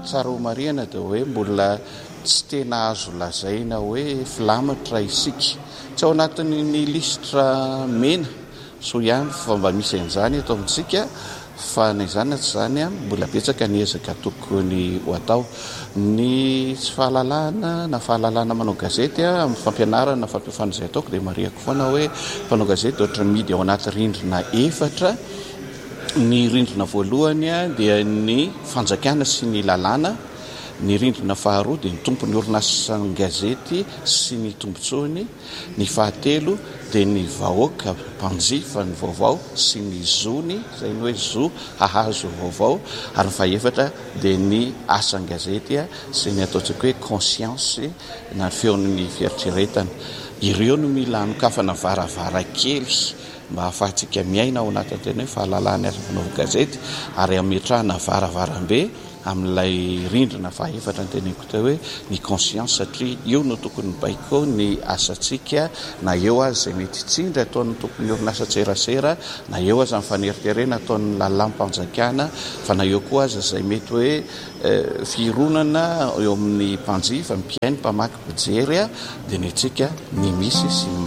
tsara ho marihana dia hoe mbola tsy tena azo lazaina hoe filamatra isika tsy ao anatin'ny listra mena so ihany fa mba misy an'izany eto amintsika fa ny izany tsy zany a mbola betsaka ny ezaka tokony ho atao ny tsy fahalalana na fahalalana manao gazety a amin'ny fampianarana fampiafana izay ataoko dia mariako foana hoe mpanao gazety ohatra midy ao anaty rindrina efatra. Ny rindrina voalohany a dia ny fanjakana sy ny lalàna, ny rindrina faharoa dia ny tompon'ny orinasa gazety sy ny tombontsoany, ny fahatelo dia ny vahoaka mpanjifa ny vaovao sy ny zony izay ny hoe zo hahazo vaovao, ary ny fahaefatra dia ny asan-gazety a sy ny ataontsika hoe conscience na feon'ny fieritreretana. Ireo no mila hanokafana varavarakely mba hahafahantsika miaina ao anatin'ny tena hoe fahalalany asa fanaovana gazety ary ametrahana varavarambe amin'ilay rindrina fahaefatra ny teneniko teo hoe ny conscience satria io no tokony mibaiko ny asantsika na eo azy izay mety tsindry ataon'ny tokony orinasa tserasera na eo azy amin'ny faneriterena ataon'ny lalam-panjakana fa na eo koa azy izay mety hoe fironana eo amin'ny mpanjifa, mpiaino, mpamaky, mpijery a dia ny antsika ny misy sy